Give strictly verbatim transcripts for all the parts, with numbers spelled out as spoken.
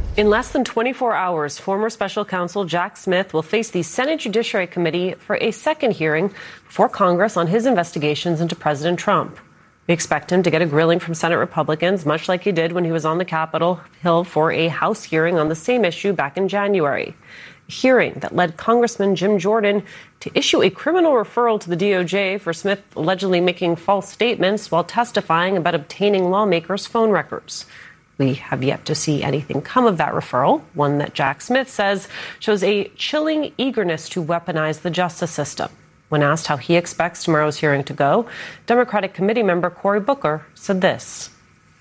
In less than twenty-four hours, former special counsel Jack Smith will face the Senate Judiciary Committee for a second hearing before Congress on his investigations into President Trump. We expect him to get a grilling from Senate Republicans, much like he did when he was on the Capitol Hill for a House hearing on the same issue back in January. A hearing that led Congressman Jim Jordan to issue a criminal referral to the D O J for Smith allegedly making false statements while testifying about obtaining lawmakers' phone records. We have yet to see anything come of that referral, one that Jack Smith says shows a chilling eagerness to weaponize the justice system. When asked how he expects tomorrow's hearing to go, Democratic committee member Cory Booker said this.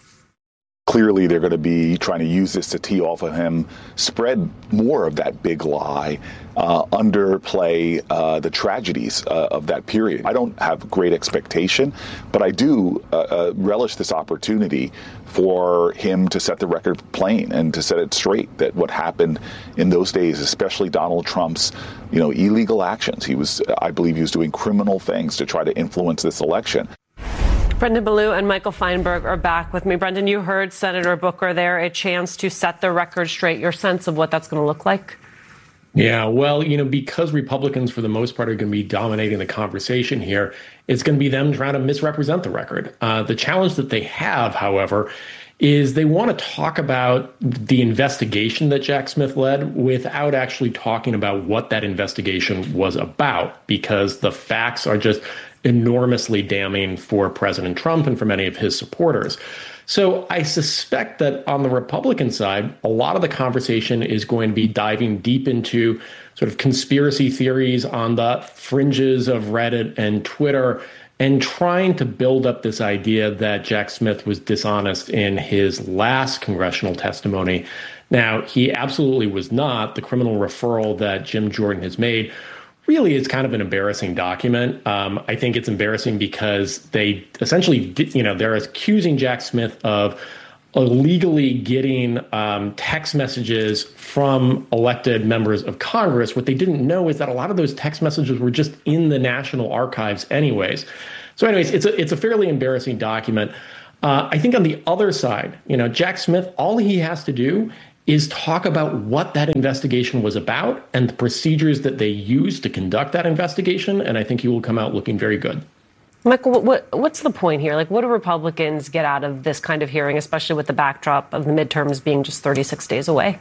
Clearly, they're going to be trying to use this to tee off of him, spread more of that big lie, uh, underplay uh, the tragedies uh, of that period. I don't have great expectation, but I do uh, uh, relish this opportunity for him to set the record plain and to set it straight that what happened in those days, especially Donald Trump's, you know, illegal actions. He was, I believe, he was doing criminal things to try to influence this election. Brendan Ballou and Michael Feinberg are back with me. Brendan, you heard Senator Booker there, a chance to set the record straight. Your sense of what that's going to look like? Yeah, well, you know, because Republicans, for the most part, are going to be dominating the conversation here, it's going to be them trying to misrepresent the record. Uh, the challenge that they have, however, is they want to talk about the investigation that Jack Smith led without actually talking about what that investigation was about, because the facts are just enormously damning for President Trump and for many of his supporters. So I suspect that on the Republican side, a lot of the conversation is going to be diving deep into sort of conspiracy theories on the fringes of Reddit and Twitter and trying to build up this idea that Jack Smith was dishonest in his last congressional testimony. Now, he absolutely was not. The criminal referral that Jim Jordan has made really is kind of an embarrassing document. Um, I think it's embarrassing because they essentially, you know, they're accusing Jack Smith of illegally getting um, text messages from elected members of Congress. What they didn't know is that a lot of those text messages were just in the National Archives anyways. So anyways, it's a, it's a fairly embarrassing document. Uh, I think on the other side, you know, Jack Smith, all he has to do is talk about what that investigation was about and the procedures that they used to conduct that investigation. And I think he will come out looking very good. Michael, what, what, what's the point here? Like, what do Republicans get out of this kind of hearing, especially with the backdrop of the midterms being just thirty-six days away?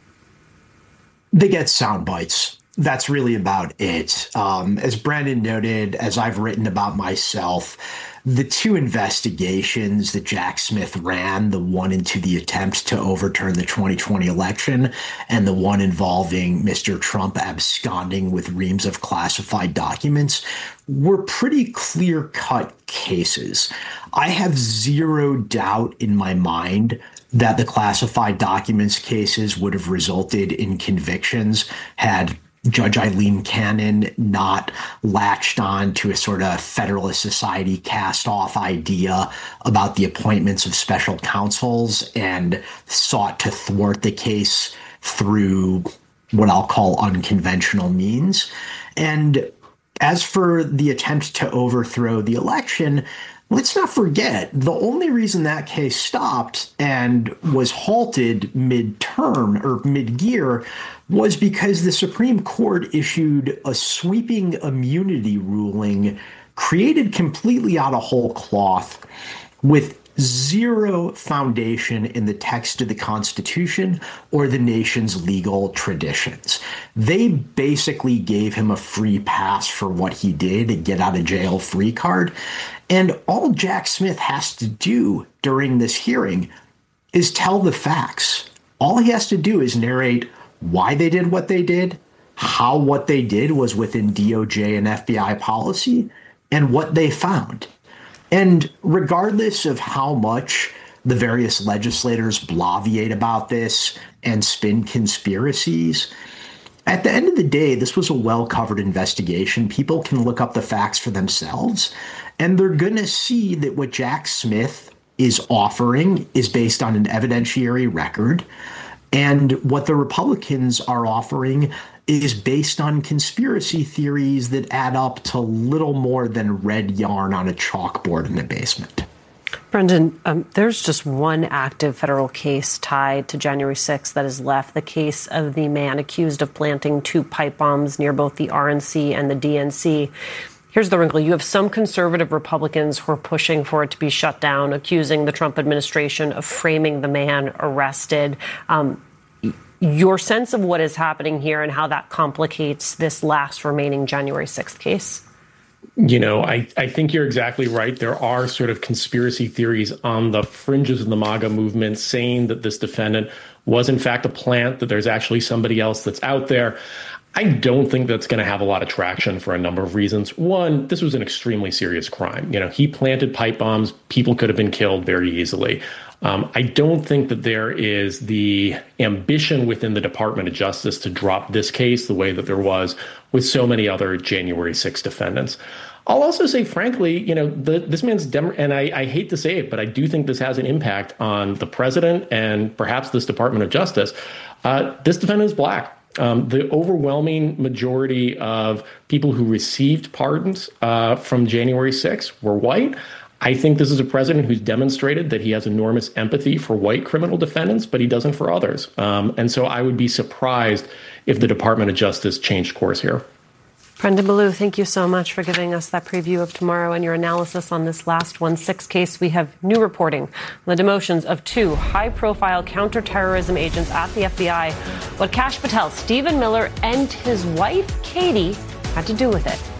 They get sound bites. That's really about it. Um, as Brandon noted, as I've written about myself, the two investigations that Jack Smith ran, the one into the attempt to overturn the twenty twenty election and the one involving Mister Trump absconding with reams of classified documents, were pretty clear-cut cases. I have zero doubt in my mind that the classified documents cases would have resulted in convictions had Judge Eileen Cannon not latched on to a sort of Federalist Society cast-off idea about the appointments of special counsels and sought to thwart the case through what I'll call unconventional means. And as for the attempt to overthrow the election, let's not forget, the only reason that case stopped and was halted mid-term or mid-gear was because the Supreme Court issued a sweeping immunity ruling created completely out of whole cloth with zero foundation in the text of the Constitution or the nation's legal traditions. They basically gave him a free pass for what he did, a get out of jail free card. And all Jack Smith has to do during this hearing is tell the facts. All he has to do is narrate why they did what they did, how what they did was within D O J and F B I policy, and what they found. And regardless of how much the various legislators bloviate about this and spin conspiracies, at the end of the day, this was a well-covered investigation. People can look up the facts for themselves, and they're going to see that what Jack Smith is offering is based on an evidentiary record, and what the Republicans are offering is based on conspiracy theories that add up to little more than red yarn on a chalkboard in the basement. Brendan, um, there's just one active federal case tied to January sixth that is left, the case of the man accused of planting two pipe bombs near both the R N C and the D N C. Here's the wrinkle. You have some conservative Republicans who are pushing for it to be shut down, accusing the Trump administration of framing the man arrested. Um, your sense of what is happening here and how that complicates this last remaining January sixth case? You know, I, I think you're exactly right. There are sort of conspiracy theories on the fringes of the MAGA movement saying that this defendant was, in fact, a plant, that there's actually somebody else that's out there. I don't think that's going to have a lot of traction for a number of reasons. One, this was an extremely serious crime. You know, he planted pipe bombs. People could have been killed very easily. Um, I don't think that there is the ambition within the Department of Justice to drop this case the way that there was with so many other January sixth defendants. I'll also say, frankly, you know, the, this man's, dem- and I, I hate to say it, but I do think this has an impact on the president and perhaps this Department of Justice. Uh, this defendant is black. Um, the overwhelming majority of people who received pardons uh, from January sixth were white. I think this is a president who's demonstrated that he has enormous empathy for white criminal defendants, but he doesn't for others. Um, and so I would be surprised if the Department of Justice changed course here. Brendan Ballou, thank you so much for giving us that preview of tomorrow and your analysis on this last one six case. We have new reporting on the demotions of two high-profile counterterrorism agents at the F B I. What Kash Patel, Stephen Miller, and his wife, Katie, had to do with it.